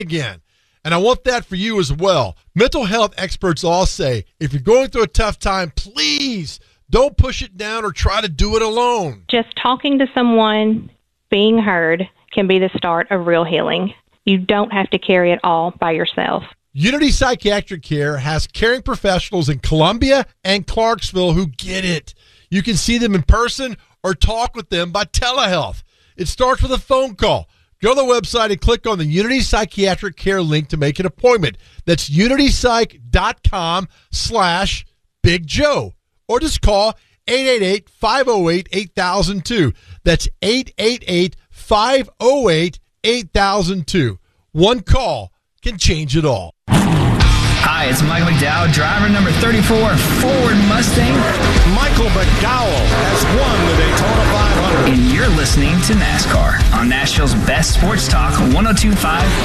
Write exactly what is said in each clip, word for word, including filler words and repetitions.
again. And I want that for you as well. Mental health experts all say, if you're going through a tough time, please don't push it down or try to do it alone. Just talking to someone, being heard, can be the start of real healing. You don't have to carry it all by yourself. Unity Psychiatric Care has caring professionals in Columbia and Clarksville who get it. You can see them in person or talk with them by telehealth. It starts with a phone call. Go to the website and click on the Unity Psychiatric Care link to make an appointment. That's unitypsych.com slash Big Joe. Or just call eight eight eight, five oh eight, eight thousand two. That's eight eight eight, five oh eight, eight thousand two. One call can change it all. Hi, it's Michael McDowell, driver number thirty-four, Ford Mustang. Michael McDowell has won the Daytona five hundred. And you're listening to NASCAR on Nashville's best sports talk, one oh two point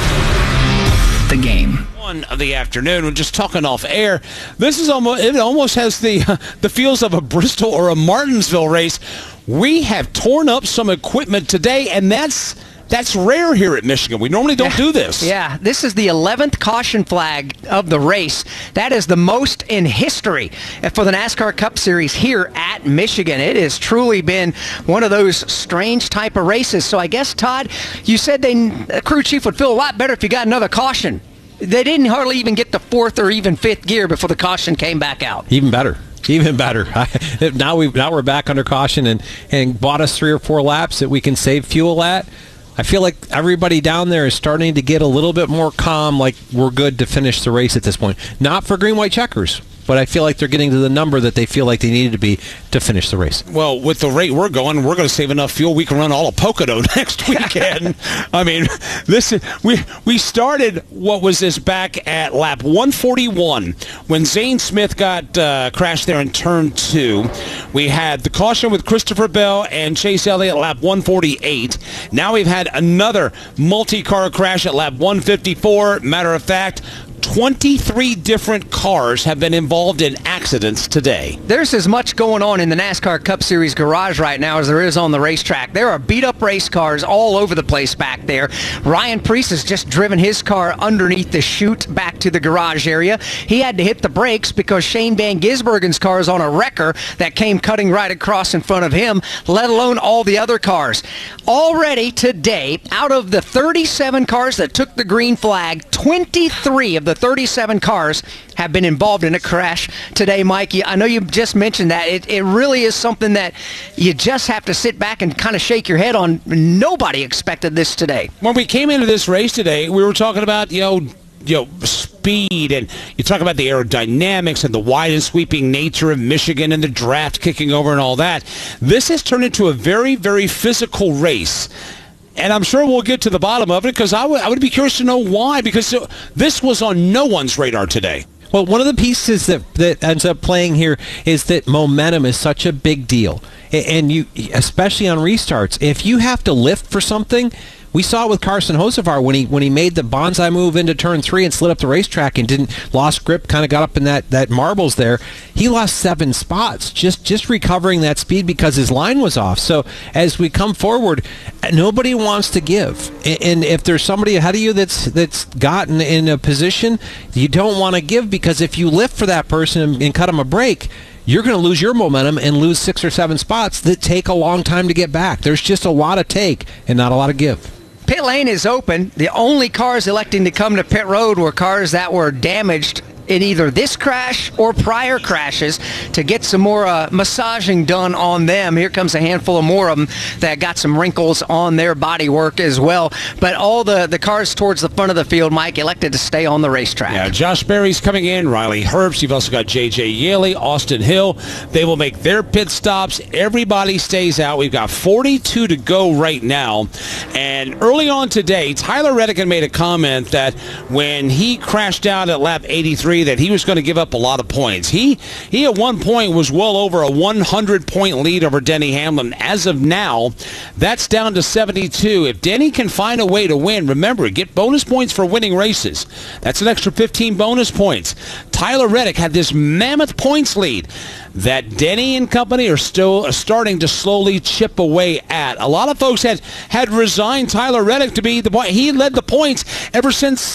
five, The Game. One of the afternoon, we're just talking off air. This is almost, it almost has the, uh, the feels of a Bristol or a Martinsville race. We have torn up some equipment today, and that's... That's rare here at Michigan. We normally don't yeah. do this. Yeah, this is the eleventh caution flag of the race. That is the most in history for the NASCAR Cup Series here at Michigan. It has truly been one of those strange type of races. So I guess, Todd, you said they, the crew chief would feel a lot better if you got another caution. They didn't hardly even get the fourth or even fifth gear before the caution came back out. Even better. Even better. now, we now we're back under caution and, and bought us three or four laps that we can save fuel at. I feel like everybody down there is starting to get a little bit more calm, like we're good to finish the race at this point. Not for green, white checkers, but I feel like they're getting to the number that they feel like they needed to be to finish the race. Well, with the rate we're going, we're going to save enough fuel we can run all of Pocono next weekend. I mean, this is, we we started, what was this, back at lap one forty-one when Zane Smith got uh, crashed there in turn two. We had the caution with Christopher Bell and Chase Elliott at lap one forty-eight. Now we've had another multi-car crash at lap one fifty-four. Matter of fact, twenty-three different cars have been involved in accidents today. There's as much going on in the NASCAR Cup Series garage right now as there is on the racetrack. There are beat-up race cars all over the place back there. Ryan Preece has just driven his car underneath the chute back to the garage area. He had to hit the brakes because Shane Van Gisbergen's car is on a wrecker that came cutting right across in front of him, let alone all the other cars. Already today, out of the thirty-seven cars that took the green flag, twenty-three of the thirty-seven cars have been involved in a crash today, Mikey. I know you just mentioned that. It, it really is something that you just have to sit back and kind of shake your head on. Nobody expected this today. When we came into this race today, we were talking about, you know, you know, speed, and you talk about the aerodynamics and the wide and sweeping nature of Michigan and the draft kicking over and all that. This has turned into a very, very physical race. And I'm sure we'll get to the bottom of it because I would I would be curious to know why, because this was on no one's radar today. Well, one of the pieces that, that ends up playing here is that momentum is such a big deal. And you, especially on restarts, if you have to lift for something, we saw it with Carson Hocevar when he when he made the bonsai move into turn three and slid up the racetrack and didn't lost grip, kind of got up in that, that marbles there. He lost seven spots just just recovering that speed because his line was off. So as we come forward, nobody wants to give. And if there's somebody ahead of you that's that's gotten in a position, you don't want to give, because if you lift for that person and, and cut him a break, you're going to lose your momentum and lose six or seven spots that take a long time to get back. There's just a lot of take and not a lot of give. Pit lane is open. The only cars electing to come to pit road were cars that were damaged in either this crash or prior crashes to get some more uh, massaging done on them. Here comes a handful of more of them that got some wrinkles on their bodywork as well. But all the, the cars towards the front of the field, Mike, elected to stay on the racetrack. Yeah, Josh Berry's coming in, Riley Herbst. You've also got J J Yaley, Austin Hill. They will make their pit stops. Everybody stays out. We've got forty-two to go right now. And early on today, Tyler Reddick made a comment that when he crashed out at lap eighty-three, agree that he was going to give up a lot of points. He he at one point was well over a one hundred point lead over Denny Hamlin. As of now, that's down to seventy-two. If Denny can find a way to win, remember, get bonus points for winning races. That's an extra fifteen bonus points. Tyler Reddick had this mammoth points lead that Denny and company are still starting to slowly chip away at. A lot of folks had, had resigned Tyler Reddick to be the point. He led the points ever since